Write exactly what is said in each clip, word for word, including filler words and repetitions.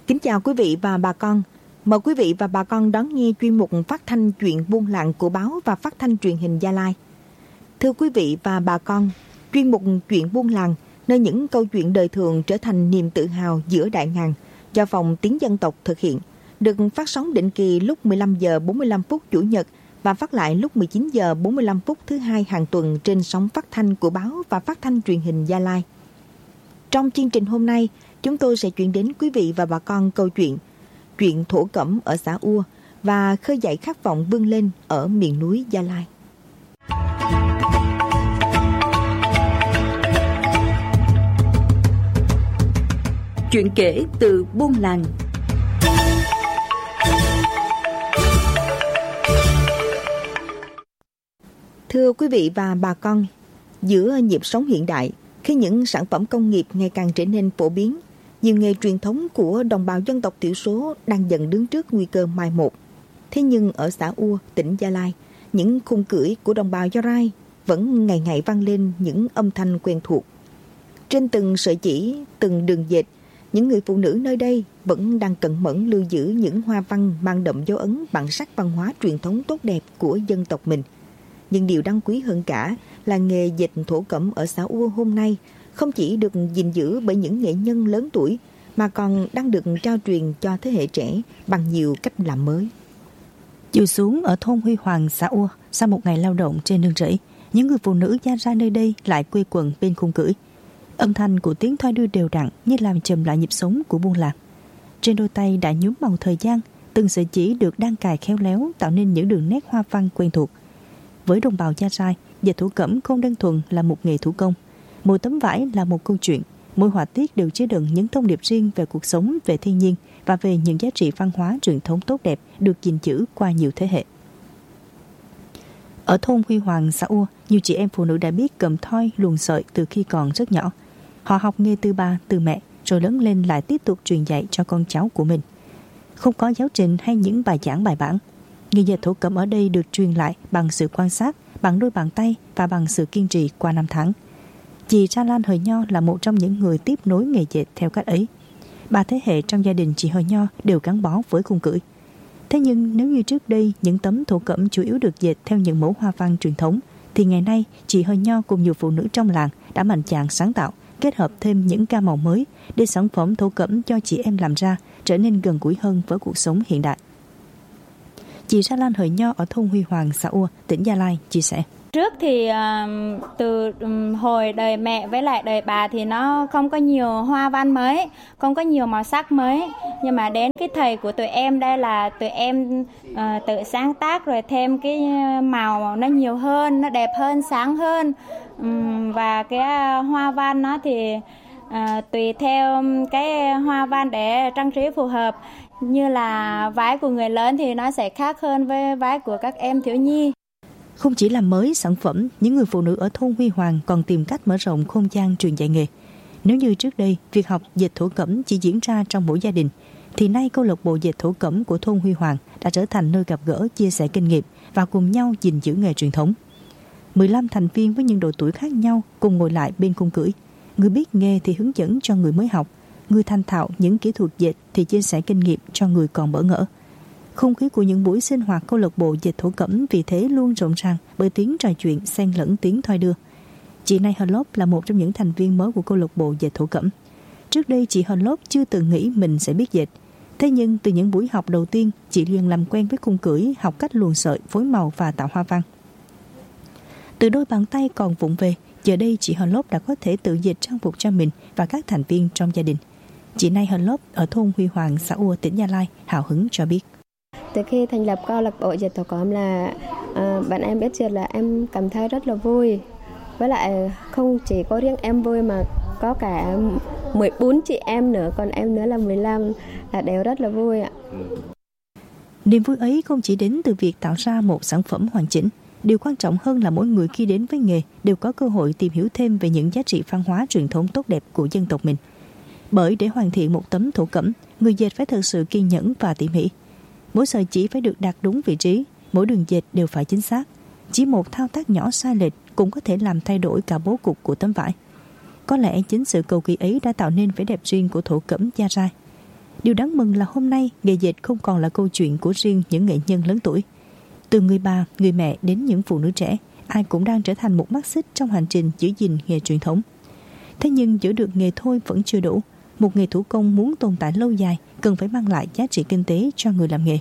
Kính chào quý vị và bà con. Mời quý vị và bà con đón nghe chuyên mục phát thanh chuyện buôn làng của báo và phát thanh truyền hình Gia Lai. Thưa quý vị và bà con, chuyên mục chuyện buôn làng, nơi những câu chuyện đời thường trở thành niềm tự hào giữa đại ngàn, do Phòng Tiếng Dân tộc thực hiện, được phát sóng định kỳ lúc mười lăm giờ bốn mươi lăm phút Chủ nhật và phát lại lúc mười chín giờ bốn mươi lăm phút thứ hai hàng tuần trên sóng phát thanh của báo và phát thanh truyền hình Gia Lai. Trong chương trình hôm nay, chúng tôi sẽ chuyển đến quý vị và bà con câu chuyện Chuyện thổ cẩm ở xã Ua và khơi dậy khát vọng vươn lên ở miền núi Gia Lai. Chuyện kể từ buôn làng. Thưa quý vị và bà con, giữa nhịp sống hiện đại, khi những sản phẩm công nghiệp ngày càng trở nên phổ biến, nhiều nghề truyền thống của đồng bào dân tộc thiểu số đang dần đứng trước nguy cơ mai một. Thế nhưng ở xã Ua, tỉnh Gia Lai, những khung cưỡi của đồng bào Do Rai vẫn ngày ngày vang lên những âm thanh quen thuộc. Trên từng sợi chỉ, từng đường dệt, những người phụ nữ nơi đây vẫn đang cẩn mẫn lưu giữ những hoa văn mang đậm dấu ấn bản sắc văn hóa truyền thống tốt đẹp của dân tộc mình. Nhưng điều đáng quý hơn cả là nghề dệt thổ cẩm ở xã Ua hôm nay không chỉ được gìn giữ bởi những nghệ nhân lớn tuổi mà còn đang được trao truyền cho thế hệ trẻ bằng nhiều cách làm mới. Chiều xuống ở thôn Huy Hoàng, xã Ua, sau một ngày lao động trên nương rẫy, những người phụ nữ Gia Rai nơi đây lại quây quần bên khung cưỡi. Âm thanh của tiếng thoi đưa đều đặn như làm chậm lại nhịp sống của buôn làng. Trên đôi tay đã nhuốm màu thời gian, từng sợi chỉ được đan cài khéo léo tạo nên những đường nét hoa văn quen thuộc. Với đồng bào Gia Rai, dệt thổ cẩm không đơn thuần là một nghề thủ công. Mỗi tấm vải là một câu chuyện, mỗi họa tiết đều chứa đựng những thông điệp riêng về cuộc sống, về thiên nhiên và về những giá trị văn hóa truyền thống tốt đẹp được gìn giữ qua nhiều thế hệ. Ở thôn Huy Hoàng, xã Ua, nhiều chị em phụ nữ đã biết cầm thoi, luồn sợi từ khi còn rất nhỏ. Họ học nghề từ ba, từ mẹ, rồi lớn lên lại tiếp tục truyền dạy cho con cháu của mình. Không có giáo trình hay những bài giảng bài bản. Nghề dệt thổ cẩm ở đây được truyền lại bằng sự quan sát, bằng đôi bàn tay và bằng sự kiên trì qua năm tháng. Chị Ra Lan Hời Nho là một trong những người tiếp nối nghề dệt theo cách ấy. Ba thế hệ trong gia đình chị Hời Nho đều gắn bó với khung cưỡi. Thế nhưng nếu như trước đây những tấm thổ cẩm chủ yếu được dệt theo những mẫu hoa văn truyền thống, thì ngày nay chị Hời Nho cùng nhiều phụ nữ trong làng đã mạnh dạn sáng tạo, kết hợp thêm những ca màu mới để sản phẩm thổ cẩm cho chị em làm ra trở nên gần gũi hơn với cuộc sống hiện đại. Chị Ra Lan Hời Nho ở thôn Huy Hoàng, xã Ua, tỉnh Gia Lai chia sẻ. Trước thì uh, từ um, hồi đời mẹ với lại đời bà thì nó không có nhiều hoa văn mới, không có nhiều màu sắc mới. Nhưng mà đến cái thời của tụi em đây là tụi em uh, tự sáng tác rồi thêm cái màu nó nhiều hơn, nó đẹp hơn, sáng hơn. Um, và cái uh, hoa văn nó thì uh, tùy theo cái hoa văn để trang trí phù hợp. Như là váy của người lớn thì nó sẽ khác hơn với váy của các em thiếu nhi. Không chỉ làm mới sản phẩm, những người phụ nữ ở thôn Huy Hoàng còn tìm cách mở rộng không gian truyền dạy nghề. Nếu như trước đây, việc học dệt thổ cẩm chỉ diễn ra trong mỗi gia đình, thì nay câu lạc bộ dệt thổ cẩm của thôn Huy Hoàng đã trở thành nơi gặp gỡ, chia sẻ kinh nghiệm và cùng nhau gìn giữ nghề truyền thống. mười lăm thành viên với những độ tuổi khác nhau cùng ngồi lại bên khung cưỡi. Người biết nghề thì hướng dẫn cho người mới học, người thành thạo những kỹ thuật dệt thì chia sẻ kinh nghiệm cho người còn bỡ ngỡ. Không khí của những buổi sinh hoạt câu lạc bộ dệt thổ cẩm vì thế luôn rộn ràng bởi tiếng trò chuyện xen lẫn tiếng thoi đưa. Chị Nay Hờ Lốp là một trong những thành viên mới của câu lạc bộ dệt thổ cẩm. Trước đây chị Hờ Lốp chưa từng nghĩ mình sẽ biết dệt. Thế nhưng từ những buổi học đầu tiên, chị liền làm quen với khung cưỡi, học cách luồn sợi, phối màu và tạo hoa văn. Từ đôi bàn tay còn vụng về, giờ đây chị Hờ Lốp đã có thể tự dệt trang phục cho mình và các thành viên trong gia đình. Chị Nay Hờ Lốp ở thôn Huy Hoàng, xã Ua, tỉnh Gia Lai hào hứng cho biết. Từ khi thành lập câu lạc bộ dệt thổ cẩm là à, bạn em biết dệt là em cảm thấy rất là vui. Với lại không chỉ có riêng em vui mà có cả mười bốn chị em nữa, còn em nữa là mười lăm, là đều rất là vui ạ. Niềm vui ấy không chỉ đến từ việc tạo ra một sản phẩm hoàn chỉnh. Điều quan trọng hơn là mỗi người khi đến với nghề đều có cơ hội tìm hiểu thêm về những giá trị văn hóa truyền thống tốt đẹp của dân tộc mình. Bởi để hoàn thiện một tấm thổ cẩm, người dệt phải thực sự kiên nhẫn và tỉ mỉ. Mỗi sợi chỉ phải được đặt đúng vị trí, mỗi đường dệt đều phải chính xác. Chỉ một thao tác nhỏ sai lệch cũng có thể làm thay đổi cả bố cục của tấm vải. Có lẽ chính sự cầu kỳ ấy đã tạo nên vẻ đẹp riêng của thổ cẩm Gia Rai. Điều đáng mừng là hôm nay nghề dệt không còn là câu chuyện của riêng những nghệ nhân lớn tuổi. Từ người bà, người mẹ đến những phụ nữ trẻ, ai cũng đang trở thành một mắt xích trong hành trình giữ gìn nghề truyền thống. Thế nhưng giữ được nghề thôi vẫn chưa đủ. Một nghề thủ công muốn tồn tại lâu dài cần phải mang lại giá trị kinh tế cho người làm nghề.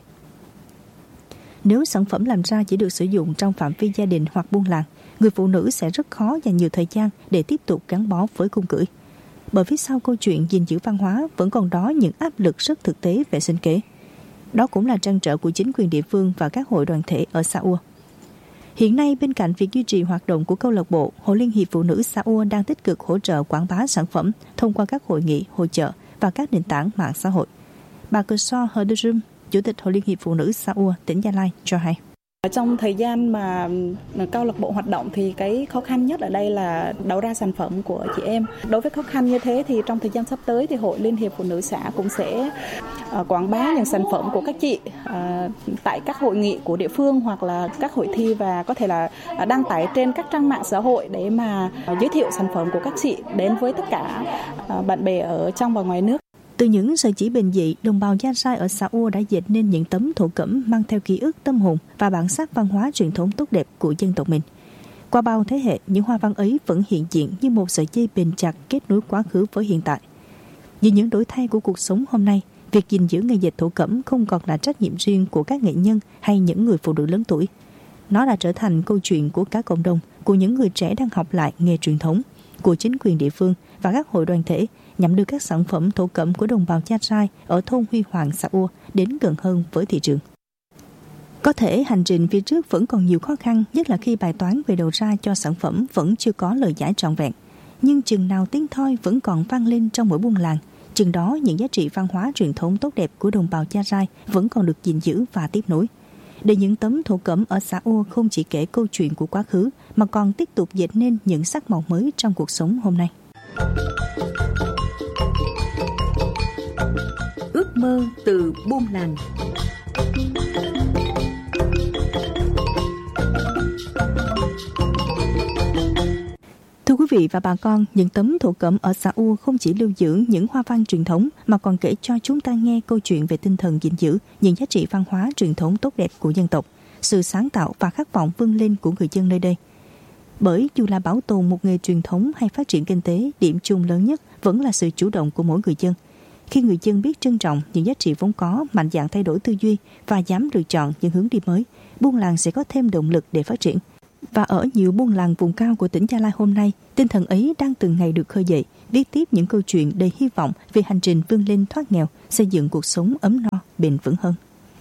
Nếu sản phẩm làm ra chỉ được sử dụng trong phạm vi gia đình hoặc buôn làng, người phụ nữ sẽ rất khó dành nhiều thời gian để tiếp tục gắn bó với cung cưỡi. Bởi phía sau câu chuyện gìn giữ văn hóa vẫn còn đó những áp lực rất thực tế về sinh kế. Đó cũng là trăn trở của chính quyền địa phương và các hội đoàn thể ở xã Ua. Hiện nay, bên cạnh việc duy trì hoạt động của câu lạc bộ, Hội Liên hiệp Phụ nữ xã Ua đang tích cực hỗ trợ quảng bá sản phẩm thông qua các hội nghị, hội chợ và các nền tảng mạng xã hội. Bà Cơ So Hờ Đơ Râm, Chủ tịch Hội Liên hiệp Phụ nữ xã Ua, tỉnh Gia Lai cho hay. Trong thời gian mà câu lạc bộ hoạt động thì cái khó khăn nhất ở đây là đầu ra sản phẩm của chị em. Đối với khó khăn như thế thì trong thời gian sắp tới thì Hội Liên hiệp Phụ nữ xã cũng sẽ quảng bá những sản phẩm của các chị tại các hội nghị của địa phương hoặc là các hội thi, và có thể là đăng tải trên các trang mạng xã hội để mà giới thiệu sản phẩm của các chị đến với tất cả bạn bè ở trong và ngoài nước. Từ những sợi chỉ bình dị, đồng bào Gia Rai ở xã Ua đã dệt nên những tấm thổ cẩm mang theo ký ức, tâm hồn và bản sắc văn hóa truyền thống tốt đẹp của dân tộc mình. Qua bao thế hệ, những hoa văn ấy vẫn hiện diện như một sợi dây bền chặt kết nối quá khứ với hiện tại. Vì những đổi thay của cuộc sống hôm nay, việc gìn giữ nghề dệt thổ cẩm không còn là trách nhiệm riêng của các nghệ nhân hay những người phụ nữ lớn tuổi. Nó đã trở thành câu chuyện của cả cộng đồng, của những người trẻ đang học lại nghề truyền thống, của chính quyền địa phương và các hội đoàn thể, nhằm đưa các sản phẩm thổ cẩm của đồng bào Gia Rai ở thôn Huy Hoàng, xã Ua đến gần hơn với thị trường. Có thể hành trình phía trước vẫn còn nhiều khó khăn, nhất là khi bài toán về đầu ra cho sản phẩm vẫn chưa có lời giải trọn vẹn. Nhưng chừng nào tiếng thoi vẫn còn vang lên trong mỗi buôn làng, chừng đó những giá trị văn hóa truyền thống tốt đẹp của đồng bào Gia Rai vẫn còn được gìn giữ và tiếp nối. Để những tấm thổ cẩm ở xã Ua không chỉ kể câu chuyện của quá khứ, mà còn tiếp tục dệt nên những sắc màu mới trong cuộc sống hôm nay. Ước mơ từ buôn làng. Thưa quý vị và bà con, những tấm thổ cẩm ở xã Ua không chỉ lưu giữ những hoa văn truyền thống mà còn kể cho chúng ta nghe câu chuyện về tinh thần gìn giữ những giá trị văn hóa truyền thống tốt đẹp của dân tộc, sự sáng tạo và khát vọng vươn lên của người dân nơi đây. Bởi dù là bảo tồn một nghề truyền thống hay phát triển kinh tế, điểm chung lớn nhất vẫn là sự chủ động của mỗi người dân. Khi người dân biết trân trọng những giá trị vốn có, mạnh dạn thay đổi tư duy và dám lựa chọn những hướng đi mới, buôn làng sẽ có thêm động lực để phát triển. Và ở nhiều buôn làng vùng cao của tỉnh Gia Lai hôm nay, tinh thần ấy đang từng ngày được khơi dậy, viết tiếp những câu chuyện đầy hy vọng về hành trình vươn lên thoát nghèo, xây dựng cuộc sống ấm no, bền vững hơn.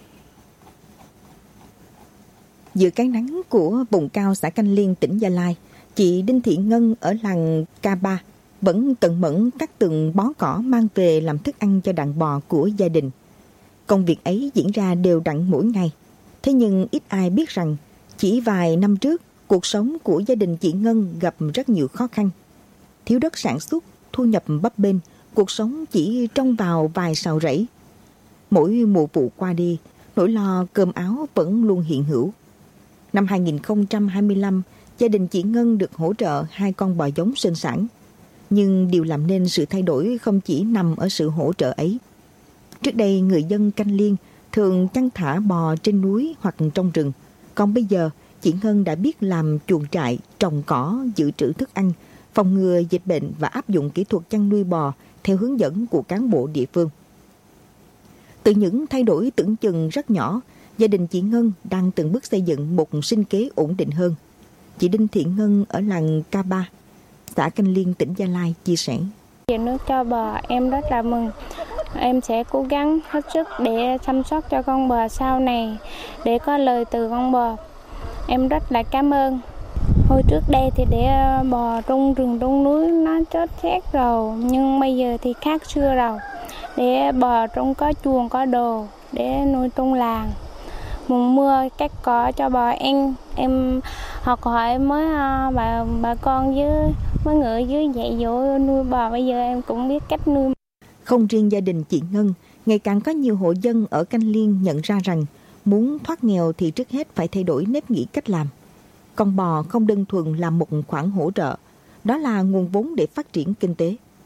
Giữa cái nắng của vùng cao xã Canh Liên, tỉnh Gia Lai, chị Đinh Thị Ngân ở làng Ca Ba vẫn tận mẫn cắt từng bó cỏ mang về làm thức ăn cho đàn bò của gia đình. Công việc ấy diễn ra đều đặn mỗi ngày. Thế nhưng ít ai biết rằng chỉ vài năm trước, cuộc sống của gia đình chị Ngân gặp rất nhiều khó khăn. Thiếu đất sản xuất, thu nhập bấp bênh, cuộc sống chỉ trông vào vài sào rẫy. Mỗi mùa vụ qua đi, nỗi lo cơm áo vẫn luôn hiện hữu. Năm hai nghìn không trăm hai mươi lăm, gia đình chị Ngân được hỗ trợ hai con bò giống sinh sản. Nhưng điều làm nên sự thay đổi không chỉ nằm ở sự hỗ trợ ấy. Trước đây, người dân Canh Liên thường chăn thả bò trên núi hoặc trong rừng. Còn bây giờ, chị Ngân đã biết làm chuồng trại, trồng cỏ, dự trữ thức ăn, phòng ngừa dịch bệnh và áp dụng kỹ thuật chăn nuôi bò theo hướng dẫn của cán bộ địa phương. Từ những thay đổi tưởng chừng rất nhỏ, gia đình chị Ngân đang từng bước xây dựng một sinh kế ổn định hơn. Chị Đinh Thị Ngân ở làng Ca Ba, xã Canh Liên, tỉnh Gia Lai chia sẻ. Về nước cho bò em rất là mừng. Em sẽ cố gắng hết sức để chăm sóc cho con bò sau này, để có lời từ con bò. Em rất là cảm ơn. Hồi trước đây thì để bò trong rừng trong núi nó chết rét rồi, nhưng bây giờ thì khác xưa rồi. Để bò trong có chuồng có đồ để nuôi trong làng. Mùa mưa cắt cỏ cho bò ăn. Em học hỏi mới bà bà con với mấy người dưới dạy dỗ nuôi bò, bây giờ em cũng biết cách nuôi. Không riêng gia đình chị Ngân, ngày càng có nhiều hộ dân ở Canh Liên nhận ra rằng muốn thoát nghèo thì trước hết phải thay đổi nếp nghĩ cách làm. Con bò không đơn thuần là một khoản hỗ trợ, đó là nguồn vốn để phát triển kinh tế.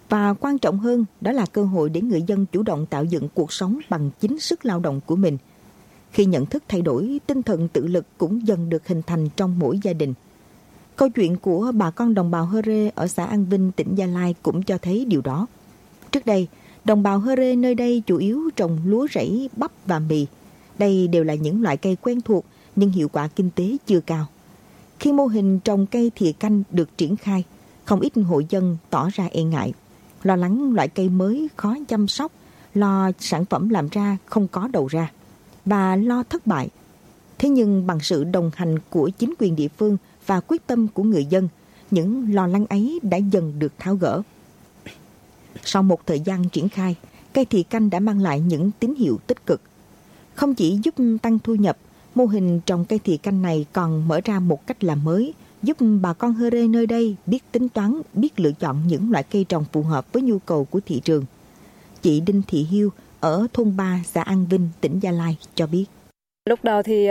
Và quan trọng hơn, đó là cơ hội để người dân chủ động tạo dựng cuộc sống bằng chính sức lao động của mình. Khi nhận thức thay đổi, tinh thần tự lực cũng dần được hình thành trong mỗi gia đình. Câu chuyện của bà con đồng bào Hơ Rê ở xã An Vinh, tỉnh Gia Lai cũng cho thấy điều đó. Trước đây, đồng bào Hơ Rê nơi đây chủ yếu trồng lúa rẫy, bắp và mì. Đây đều là những loại cây quen thuộc nhưng hiệu quả kinh tế chưa cao. Khi mô hình trồng cây thìa canh được triển khai, không ít hộ dân tỏ ra e ngại, lo lắng loại cây mới khó chăm sóc, lo sản phẩm làm ra không có đầu ra và lo thất bại. Thế nhưng bằng sự đồng hành của chính quyền địa phương và quyết tâm của người dân, những lo lắng ấy đã dần được tháo gỡ. Sau một thời gian triển khai, cây thìa canh đã mang lại những tín hiệu tích cực. Không chỉ giúp tăng thu nhập, mô hình trồng cây thìa canh này còn mở ra một cách làm mới, giúp bà con Hơ Rê nơi đây biết tính toán, biết lựa chọn những loại cây trồng phù hợp với nhu cầu của thị trường. Chị Đinh Thị Hiêu ở thôn ba, xã An Vinh, tỉnh Gia Lai cho biết. Lúc đầu thì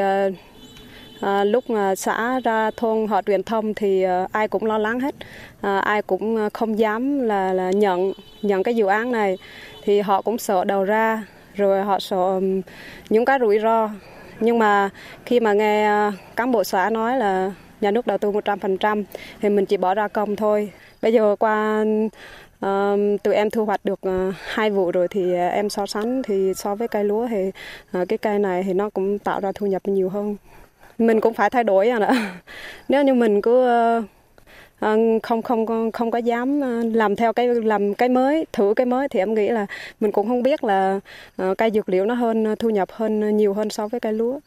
à, lúc mà xã ra thôn họ truyền thông thì à, ai cũng lo lắng hết, à, ai cũng không dám là, là nhận nhận cái dự án này, thì họ cũng sợ đầu ra, rồi họ sợ những cái rủi ro. Nhưng mà khi mà nghe cán bộ xã nói là nhà nước đầu tư một trăm phần trăm thì mình chỉ bỏ ra công thôi. Bây giờ qua uh, tụi em thu hoạch được uh, hai vụ rồi thì em so sánh thì so với cây lúa thì uh, cái cây này thì nó cũng tạo ra thu nhập nhiều hơn. Mình cũng phải thay đổi à ạ. Nếu như mình cứ uh, uh, không không không có dám làm theo cái làm cái mới, thử cái mới thì em nghĩ là mình cũng không biết là uh, cây dược liệu nó hơn thu nhập hơn nhiều hơn so với cây lúa.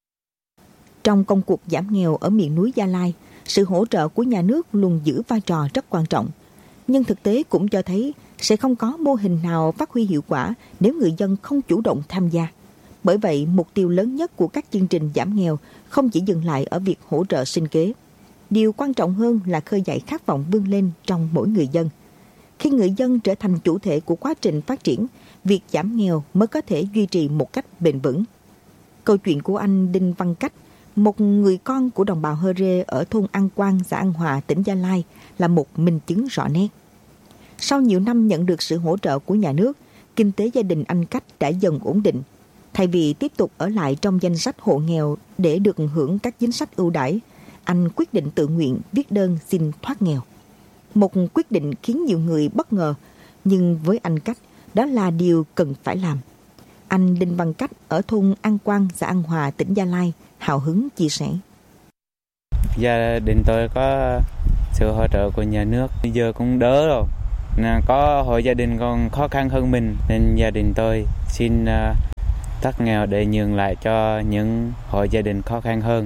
Trong công cuộc giảm nghèo ở miền núi Gia Lai, sự hỗ trợ của nhà nước luôn giữ vai trò rất quan trọng. Nhưng thực tế cũng cho thấy sẽ không có mô hình nào phát huy hiệu quả nếu người dân không chủ động tham gia. Bởi vậy, mục tiêu lớn nhất của các chương trình giảm nghèo không chỉ dừng lại ở việc hỗ trợ sinh kế. Điều quan trọng hơn là khơi dậy khát vọng vươn lên trong mỗi người dân. Khi người dân trở thành chủ thể của quá trình phát triển, việc giảm nghèo mới có thể duy trì một cách bền vững. Câu chuyện của anh Đinh Văn Cách, một người con của đồng bào Hơ Rê ở thôn An Quang, xã An Hòa, tỉnh Gia Lai là một minh chứng rõ nét. Sau nhiều năm nhận được sự hỗ trợ của nhà nước, kinh tế gia đình anh Cách đã dần ổn định. Thay vì tiếp tục ở lại trong danh sách hộ nghèo để được hưởng các chính sách ưu đãi, anh quyết định tự nguyện viết đơn xin thoát nghèo. Một quyết định khiến nhiều người bất ngờ, nhưng với anh Cách, đó là điều cần phải làm. Anh Đinh Văn Cách ở thôn An Quang, xã An Hòa, tỉnh Gia Lai hào hứng chia sẻ. Gia đình tôi có sự hỗ trợ của nhà nước, bây giờ cũng đỡ rồi. Có hộ gia đình còn khó khăn hơn mình nên gia đình tôi xin uh, thoát nghèo để nhường lại cho những hộ gia đình khó khăn hơn.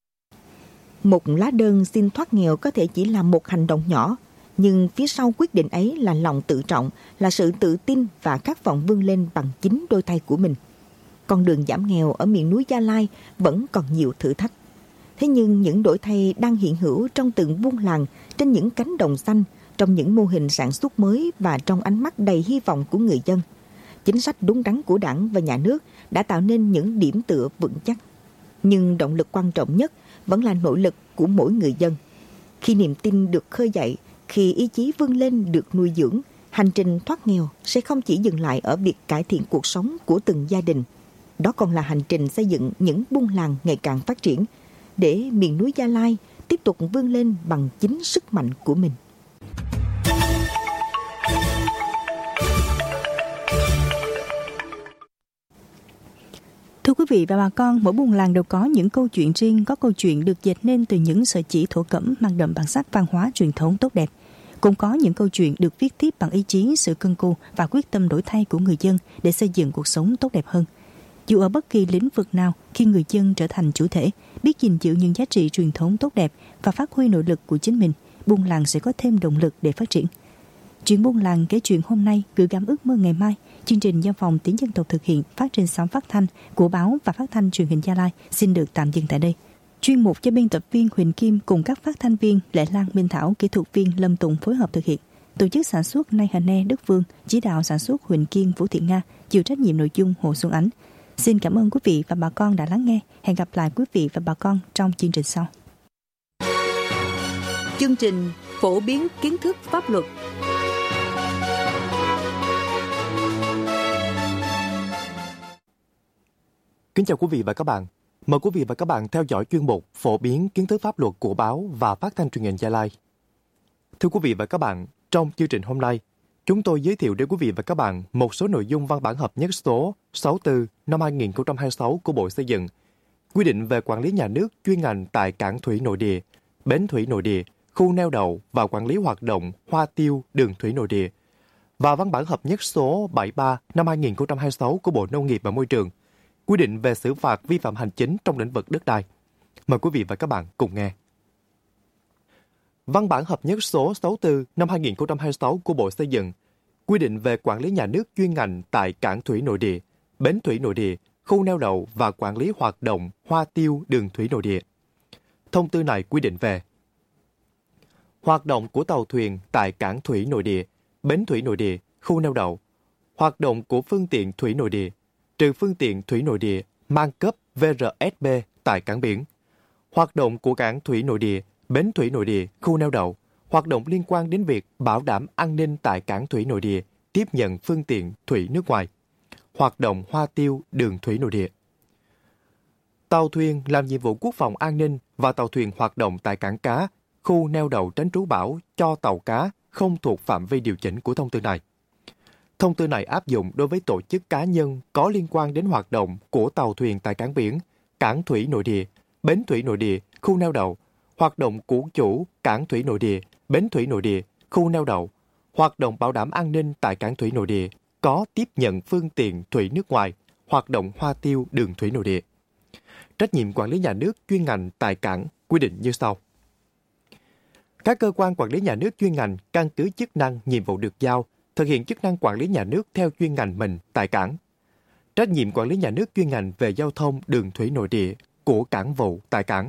Một lá đơn xin thoát nghèo có thể chỉ là một hành động nhỏ, nhưng phía sau quyết định ấy là lòng tự trọng, là sự tự tin và khát vọng vươn lên bằng chính đôi tay của mình. Con đường giảm nghèo ở miền núi Gia Lai vẫn còn nhiều thử thách. Thế nhưng những đổi thay đang hiện hữu trong từng buôn làng, trên những cánh đồng xanh, trong những mô hình sản xuất mới và trong ánh mắt đầy hy vọng của người dân. Chính sách đúng đắn của Đảng và Nhà nước đã tạo nên những điểm tựa vững chắc. Nhưng động lực quan trọng nhất vẫn là nỗ lực của mỗi người dân. Khi niềm tin được khơi dậy, khi ý chí vươn lên được nuôi dưỡng, hành trình thoát nghèo sẽ không chỉ dừng lại ở việc cải thiện cuộc sống của từng gia đình. Đó còn là hành trình xây dựng những buôn làng ngày càng phát triển, để miền núi Gia Lai tiếp tục vươn lên bằng chính sức mạnh của mình. Thưa quý vị và bà con, mỗi buôn làng đều có những câu chuyện riêng, có câu chuyện được dệt nên từ những sợi chỉ thổ cẩm mang đậm bản sắc văn hóa truyền thống tốt đẹp. Cũng có những câu chuyện được viết tiếp bằng ý chí, sự cân cù và quyết tâm đổi thay của người dân để xây dựng cuộc sống tốt đẹp hơn. Dù ở bất kỳ lĩnh vực nào, khi người dân trở thành chủ thể, biết gìn giữ những giá trị truyền thống tốt đẹp và phát huy nội lực của chính mình, buôn làng sẽ có thêm động lực để phát triển. Chuyện buôn làng kể chuyện hôm nay gửi gắm ước mơ ngày mai. Chương trình do Phòng Tiếng Dân tộc thực hiện phát trên sóng phát thanh của báo và phát thanh truyền hình Gia Lai xin được tạm dừng tại đây. Chuyên mục cho biên tập viên Huỳnh Kim cùng các phát thanh viên Lệ Lan, Minh Thảo, kỹ thuật viên Lâm Tùng phối hợp thực hiện. Tổ chức sản xuất Nay Hà Ne, Đức Vương, chỉ đạo sản xuất Huỳnh Kiên, Vũ Thị Nga, chịu trách nhiệm nội dung Hồ Xuân Ánh. Xin cảm ơn quý vị và bà con đã lắng nghe. Hẹn gặp lại quý vị và bà con trong chương trình sau. Chương trình phổ biến kiến thức pháp luật. Kính chào quý vị và các bạn. Mời quý vị và các bạn theo dõi chuyên mục phổ biến kiến thức pháp luật của báo và phát thanh truyền hình Gia Lai. Thưa quý vị và các bạn, trong chương trình hôm nay, chúng tôi giới thiệu đến quý vị và các bạn một số nội dung văn bản hợp nhất số sáu mươi tư năm hai nghìn không trăm hai mươi sáu của Bộ Xây dựng, quy định về quản lý nhà nước chuyên ngành tại cảng thủy nội địa, bến thủy nội địa, khu neo đậu và quản lý hoạt động hoa tiêu đường thủy nội địa, và văn bản hợp nhất số bảy mươi ba năm hai nghìn không trăm hai mươi sáu của Bộ Nông nghiệp và Môi trường, quy định về xử phạt vi phạm hành chính trong lĩnh vực đất đai. Mời quý vị và các bạn cùng nghe. Văn bản hợp nhất số sáu mươi tư năm hai nghìn không trăm hai mươi sáu của Bộ Xây dựng, quy định về quản lý nhà nước chuyên ngành tại cảng thủy nội địa, bến thủy nội địa, khu neo đậu và quản lý hoạt động hoa tiêu đường thủy nội địa. Thông tư này quy định về hoạt động của tàu thuyền tại cảng thủy nội địa, bến thủy nội địa, khu neo đậu, hoạt động của phương tiện thủy nội địa, trừ phương tiện thủy nội địa mang cấp vê rờ ét bê tại cảng biển, hoạt động của cảng thủy nội địa, bến thủy nội địa, khu neo đậu, hoạt động liên quan đến việc bảo đảm an ninh tại cảng thủy nội địa, tiếp nhận phương tiện thủy nước ngoài, hoạt động hoa tiêu đường thủy nội địa. Tàu thuyền làm nhiệm vụ quốc phòng an ninh và tàu thuyền hoạt động tại cảng cá, khu neo đậu tránh trú bão cho tàu cá không thuộc phạm vi điều chỉnh của thông tư này. Thông tư này áp dụng đối với tổ chức cá nhân có liên quan đến hoạt động của tàu thuyền tại cảng biển, cảng thủy nội địa, bến thủy nội địa, khu neo đậu, hoạt động của chủ cảng thủy nội địa, bến thủy nội địa, khu neo đậu, hoạt động bảo đảm an ninh tại cảng thủy nội địa, có tiếp nhận phương tiện thủy nước ngoài, hoạt động hoa tiêu đường thủy nội địa. Trách nhiệm quản lý nhà nước chuyên ngành tại cảng quy định như sau. Các cơ quan quản lý nhà nước chuyên ngành căn cứ chức năng, nhiệm vụ được giao, thực hiện chức năng quản lý nhà nước theo chuyên ngành mình tại cảng. Trách nhiệm quản lý nhà nước chuyên ngành về giao thông đường thủy nội địa của cảng vụ tại cảng.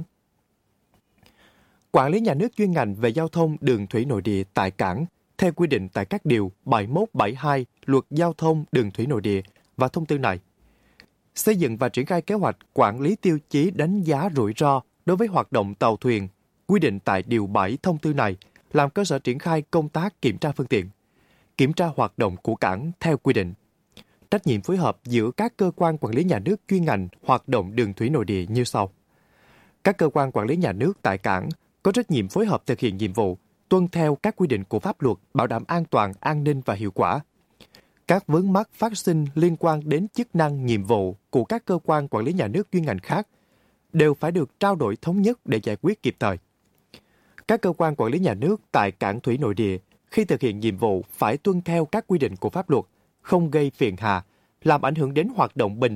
Quản lý nhà nước chuyên ngành về giao thông đường thủy nội địa tại cảng theo quy định tại các điều bảy mươi mốt bảy mươi hai Luật Giao thông đường thủy nội địa và thông tư này. Xây dựng và triển khai kế hoạch quản lý tiêu chí đánh giá rủi ro đối với hoạt động tàu thuyền quy định tại điều bảy thông tư này, làm cơ sở triển khai công tác kiểm tra phương tiện, kiểm tra hoạt động của cảng theo quy định. Trách nhiệm phối hợp giữa các cơ quan quản lý nhà nước chuyên ngành hoạt động đường thủy nội địa như sau. Các cơ quan quản lý nhà nước tại cảng có trách nhiệm phối hợp thực hiện nhiệm vụ, tuân theo các quy định của pháp luật, bảo đảm an toàn, an ninh và hiệu quả. Các vướng mắc phát sinh liên quan đến chức năng, nhiệm vụ của các cơ quan quản lý nhà nước chuyên ngành khác đều phải được trao đổi thống nhất để giải quyết kịp thời. Các cơ quan quản lý nhà nước tại cảng thủy nội địa khi thực hiện nhiệm vụ phải tuân theo các quy định của pháp luật, không gây phiền hà, làm ảnh hưởng đến hoạt động bình